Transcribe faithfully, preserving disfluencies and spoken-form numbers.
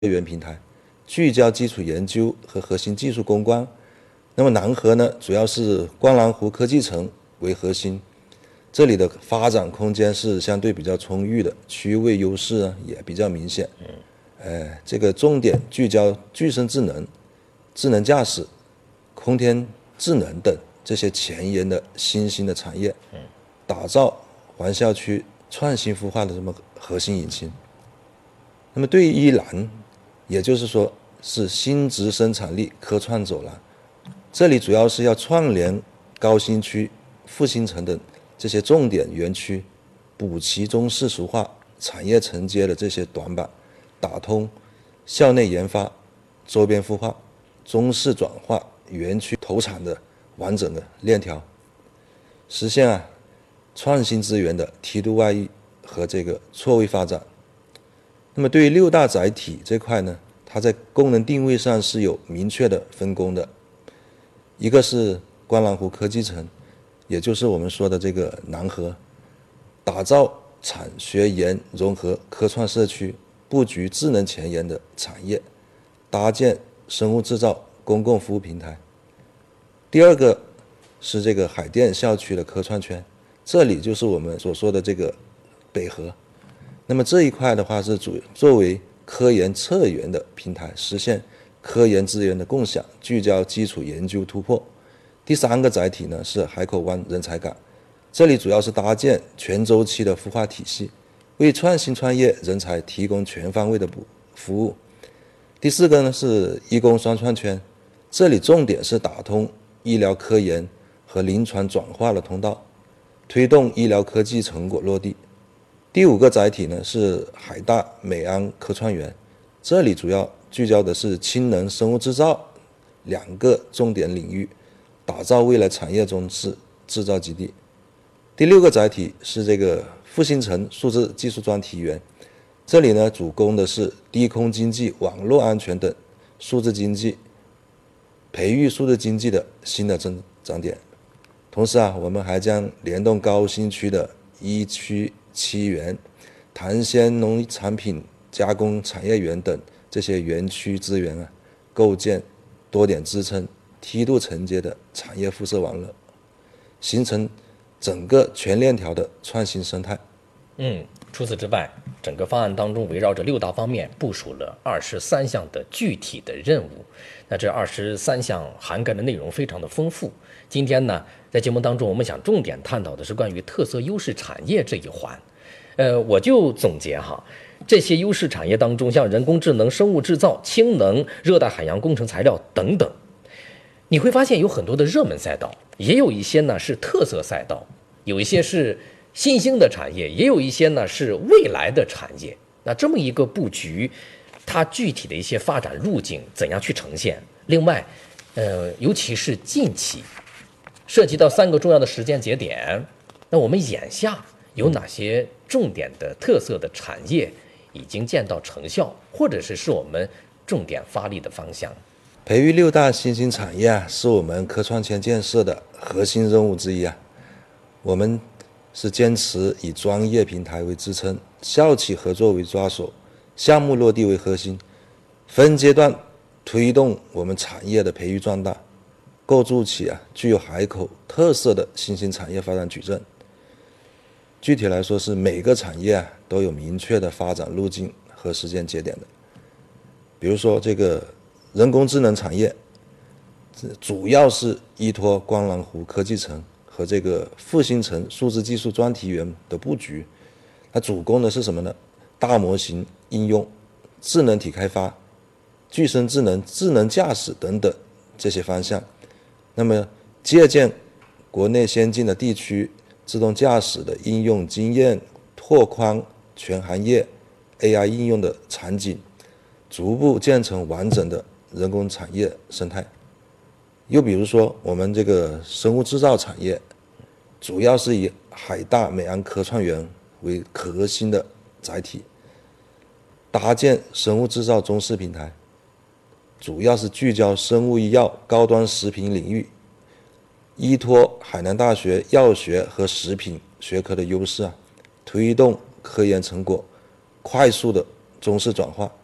源平台，聚焦基础研究和核心技术攻关。那么南河呢，主要是观澜湖科技城为核心，这里的发展空间是相对比较充裕的，区位优势呢也比较明显。呃，这个重点聚焦具身智能、智能驾驶、空天智能等这些前沿的新兴的产业，打造环校区创新孵化的这么核心引擎。那么对于一栏，也就是说是新质生产力科创走廊，这里主要是要串联高新区、复兴城等这些重点园区，补齐中式熟化产业承接的这些短板，打通校内研发、周边孵化、中式转化、园区投产的完整的链条，实现啊创新资源的梯度外溢和这个错位发展。那么对于六大载体这块呢，它在功能定位上是有明确的分工的。一个是观澜湖科技城，也就是我们说的这个南河，打造产学研融合科创社区，布局智能前沿的产业，搭建生物制造公共服务平台。第二个是这个海淀校区的科创圈，这里就是我们所说的这个北河。那么这一块的话是主作为科研策源的平台，实现科研资源的共享，聚焦基础研究突破。第三个载体呢是海口湾人才港，这里主要是搭建全周期的孵化体系，为创新创业人才提供全方位的服务。第四个呢是医工双创圈，这里重点是打通医疗科研和临床转化的通道，推动医疗科技成果落地。第五个载体呢是海大美安科创园，这里主要聚焦的是氢能生物制造两个重点领域，打造未来产业中是制造基地。第六个载体是这个复兴城数字技术专题园，这里呢主攻的是低空经济、网络安全等数字经济，培育数字经济的新的增长点。同时啊，我们还将联动高新区的一区七园、潭仙农产品加工产业园等这些园区资源啊，构建多点支撑、梯度承接的产业辐射网络，形成整个全链条的创新生态。 嗯，除此之外，整个方案当中围绕着六大方面部署了二十三项的具体的任务。那这二十三项涵盖的内容非常的丰富。今天呢，在节目当中，我们想重点探讨的是关于特色优势产业这一环。呃，我就总结哈，这些优势产业当中，像人工智能、生物制造、氢能、热带海洋工程材料等等，你会发现有很多的热门赛道，也有一些呢是特色赛道，有一些是新兴的产业，也有一些呢是未来的产业。那这么一个布局，它具体的一些发展路径怎样去呈现？另外，呃，尤其是近期涉及到三个重要的时间节点，那我们眼下有哪些重点的特色的产业已经见到成效，或者是是我们重点发力的方向？ 培育六大新兴产业啊，是我们科创圈建设的核心任务之一啊。我们是坚持以专业平台为支撑，校企合作为抓手，项目落地为核心，分阶段推动我们产业的培育壮大，构筑起啊具有海口特色的新兴产业发展矩阵。具体来说是每个产业啊都有明确的发展路径和时间节点的。比如说这个人工智能产业，主要是依托观澜湖科技城和这个复兴城数字技术专题园的布局，它主攻的是什么呢？大模型应用、智能体开发、具身智能、智能驾驶等等这些方向。那么借鉴国内先进的地区自动驾驶的应用经验，拓宽全行业 A I 应用的场景，逐步建成完整的人工产业生态。又比如说我们这个生物制造产业，主要是以海大美安科创园为核心的载体，搭建生物制造中式平台，主要是聚焦生物医药高端食品领域，依托海南大学药学和食品学科的优势啊，推动科研成果快速的中式转化，